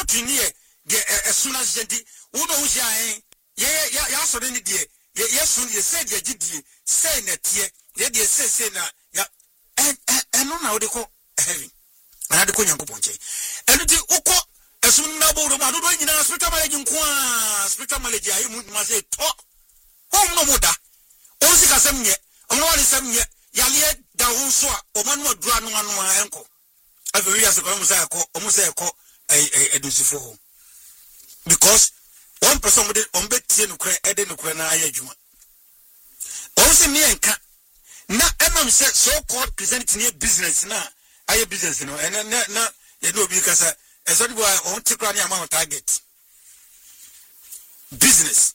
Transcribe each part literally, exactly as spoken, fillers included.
doctrine here as soon as you did who knows ya yeah yeah yeah so then dear yes soon you said you did say that here yeah they say say na yeah and and no now they call heaven and they call Yankoponche and the uko as soon as about the do you spiritual knowledge spiritual knowledge I must say talk home no more only kasem ye ono wale sem ye yale da ho so a o manu adura no anu anko averi as ko mo say ko o mo say ko eh edusifo because one person with on betie no kra ede no kra na ayadwuma o se me enka na emam say so called Christianity near business na aye business no and na na ye do obi kasa e so do on tikra ni amount target business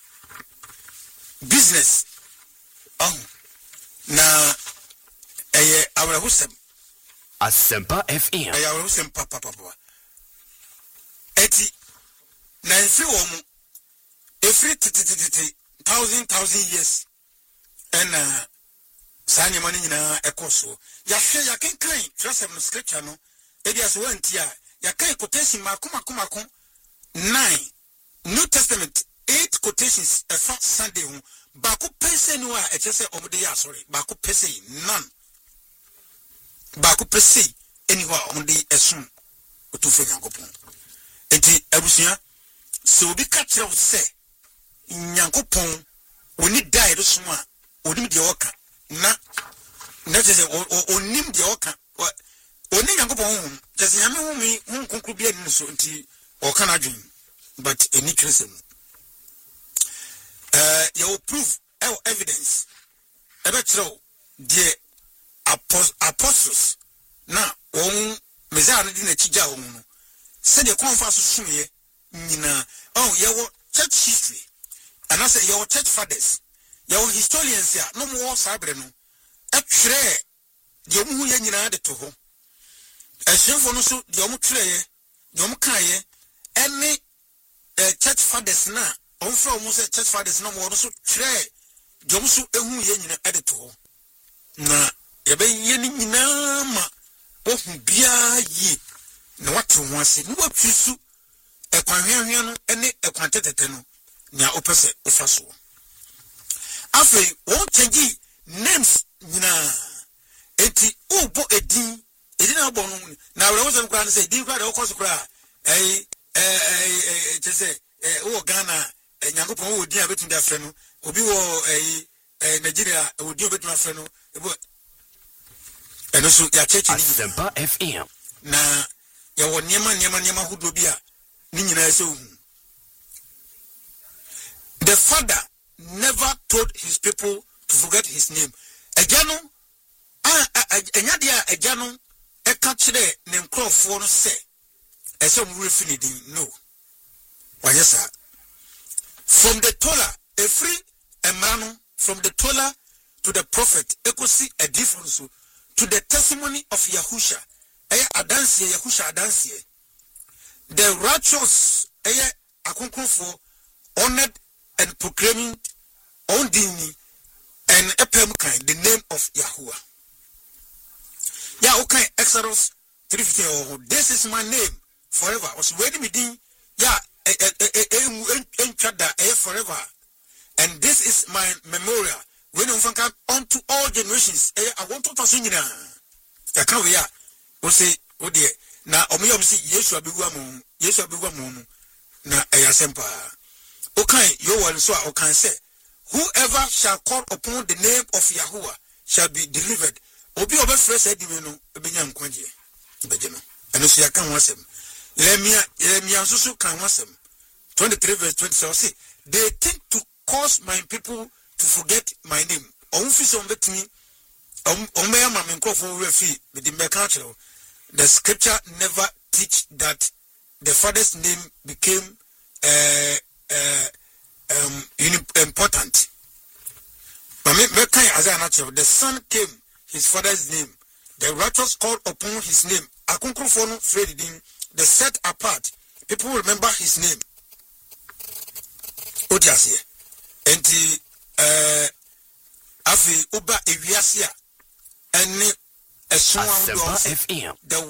business oh na eh our husem Asempa F M eh our husem papa papa eti na nfi wo mu every titititi thousand thousand years and uh sanya mani nyina ekoso ya hwe ya kenkan trust of scripture no e dia so wantia ya kan quotation makoma komako nine New Testament eight quotations a first Sunday hu bako pese no a eche se omde ya sorry bako pese none bako pese anyhow omde esun otufe Nyankopon enti abusia se obi ka kire se Nyankopon oni dai do so a onim de oka na na je se onim de oka oni Nyankopon je se nyame hu mi hu konkru bia ni so enti oka na dwen but any Christian uh you will prove our evidence about throw the apostles na on meza na di na chija ho no se de konfa so sumye nyina oh your church history and I say your church fathers your historians ya no mo sabre no atwere de mu ye nyina de to ho ehwefo no so de mo twere de mo kaye any church fathers na on from mo say church fathers na mo no so twere de mo so ehu ye nyina de to ho na ye be ye ni nyina ma ohu bia yi na watu wanse no watwisu ekwanhwehwe no ene ekwantetete no nya opese ofaso afi won change names nyina enti ubo edin edin abo no na we won kra na say edin kra de okoso kra eh eh eh say eh wo Ghana Nyankopon wo din abetum da frɛ no obi wo eh eh Nigeria wo din abetum afrɛ no ebo eno so ya cheche ni Asempa F M na ya wo niema niema niema hudo bi a ni nyina ese ohun. The father never told his people to forget his name. Ejano ah enya dia ejano e ka kire ne nkrofo no se ese mu refi ni din no. Wanyesa from the Torah a free emrano from the Torah to the prophet ekosi a difference to the testimony of Yahusha aya adansie Yahusha adansie the righteous aya akonkonfo honored and proclaiming on dini and epem kind the name of Yahuwah. Yeah, okay, Exodus three fifteen. Oh, this is my name forever. Was waiting within yeah, forever. And this is my memorial. When you come unto all generations, I want to sing it. I can't hear. We say, oh dear. Now, Omiyam see, yes, you be one, yes, you be one. Now, I asempa. Okay, you will so okay say, whoever shall call upon the name of Yahuwah shall be delivered. Obi obe fresh said you know, ebenya nkwanje. Ebejeno. Eno so ya kan wasem. Lemia, lemia so kan wasem. twenty-three verse twenty-seven say, they think to cause my people to forget my name. Onfisi ombetimi, ombeya ma menkofo refi with the mekachero. The scripture never teach that the father's name became uh Uh, um, important. But me, me kind as natural. The son came, his father's name. The righteous called upon his name. Akunkrofonu Fredin, the set apart. People remember his name. Odiasie. And the uh, afi uba ewiasia. And a swan the